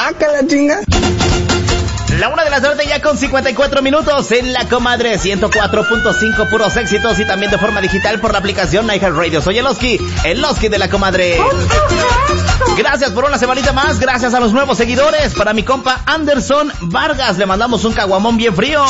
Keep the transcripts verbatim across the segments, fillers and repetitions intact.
¡Ah, que la chinga! La una de la tarde ya con cincuenta y cuatro minutos en La Comadre ciento cuatro punto cinco, puros éxitos, y también de forma digital por la aplicación iHeartRadio. Soy el Oski, el Oski de La Comadre. Gracias por una semanita más, gracias a los nuevos seguidores. Para mi compa Anderson Vargas le mandamos un caguamón bien frío.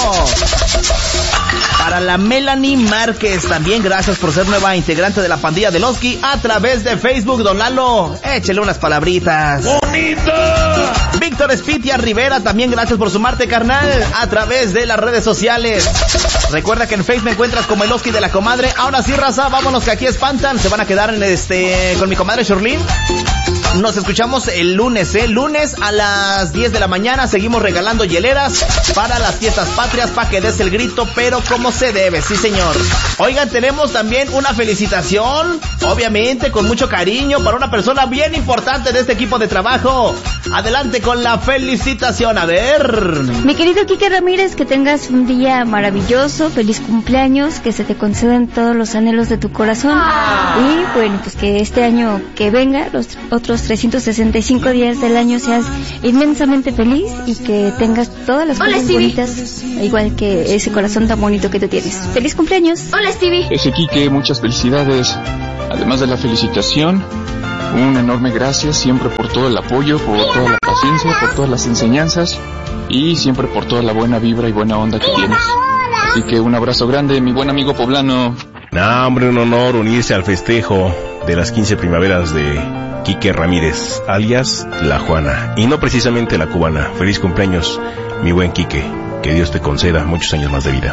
Para la Melanie Márquez, también gracias por ser nueva integrante de la pandilla del Oski a través de Facebook. Don Lalo, échele unas palabritas. ¡Bonita! Víctor Espitia Rivera, también gracias por sumarte, carnal, a través de las redes sociales. Recuerda que en Facebook me encuentras como el Oski de La Comadre. Ahora sí, raza, vámonos que aquí espantan. Se van a quedar en este con mi comadre Shirley. Nos escuchamos el lunes, ¿eh? Lunes a las diez de la mañana. Seguimos regalando hieleras para las fiestas patrias, para que des el grito, pero como se debe, sí señor. Oigan, tenemos también una felicitación, obviamente con mucho cariño, para una persona bien importante de este equipo de trabajo. Adelante con la felicitación, a ver. Mi querido Quique Ramírez, que tengas un día maravilloso, feliz cumpleaños, que se te concedan todos los anhelos de tu corazón. Ah. Y bueno, pues que este año que venga, los otros trescientos sesenta y cinco días del año, seas inmensamente feliz y que tengas todas las Hola, cosas Stevie. bonitas, igual que ese corazón tan bonito que tú tienes. ¡Feliz cumpleaños! Hola, Stevie. Ese Quique, muchas felicidades. Además de la felicitación, un enorme gracias siempre por todo el apoyo, por toda la paciencia, por todas las enseñanzas y siempre por toda la buena vibra y buena onda que tienes. Así que un abrazo grande, mi buen amigo poblano. No, hombre, un honor unirse al festejo de las quince primaveras de Quique Ramírez, alias La Juana, y no precisamente la cubana. Feliz cumpleaños, mi buen Quique. Que Dios te conceda muchos años más de vida.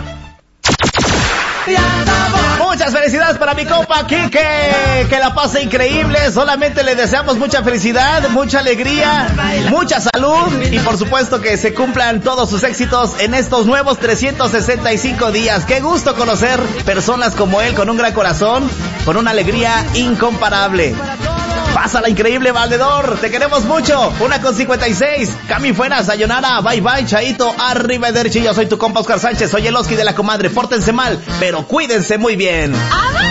Muchas felicidades para mi compa Quique, que la pase increíble. Solamente le deseamos mucha felicidad, mucha alegría, mucha salud y por supuesto que se cumplan todos sus éxitos en estos nuevos trescientos sesenta y cinco días. Qué gusto conocer personas como él, con un gran corazón, con una alegría incomparable. Pásala increíble, valedor, te queremos mucho. Una con cincuenta y seis, Cami fuera, sayonara, bye bye, chaito, arrivederci. Yo soy tu compa Oscar Sánchez, soy el Oski de La Comadre. Pórtense mal, pero cuídense muy bien.